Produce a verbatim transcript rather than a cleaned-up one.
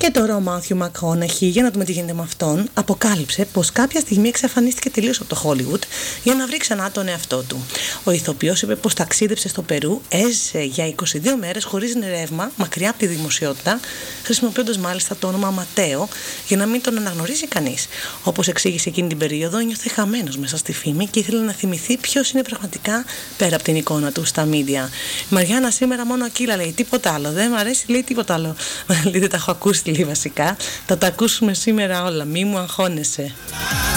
Και τώρα ο Μάθιου Μακχόνεχι, για να δούμε τι γίνεται με αυτόν, αποκάλυψε πως κάποια στιγμή εξαφανίστηκε τελείως από το Hollywood για να βρει ξανά τον εαυτό του. Ο ηθοποιός είπε πως ταξίδεψε στο Περού, έζησε για είκοσι δύο μέρες χωρίς ρεύμα, μακριά από τη δημοσιότητα, χρησιμοποιώντας μάλιστα το όνομα Ματέο για να μην τον αναγνωρίζει κανείς. Όπως εξήγησε εκείνη την περίοδο, νιώθε χαμένος μέσα στη φήμη και ήθελε να θυμηθεί ποιος είναι πραγματικά πέρα από την εικόνα του στα μίντια. Η Μαριάννα σήμερα μόνο Ακύλα λέει, τίποτα άλλο. Δεν μου αρέσει, λέει τίποτα άλλο. Λέει, δεν τα έχω ακούσει λέει βασικά. Θα τα ακούσουμε σήμερα όλα. Μη μου αγχώνεσαι.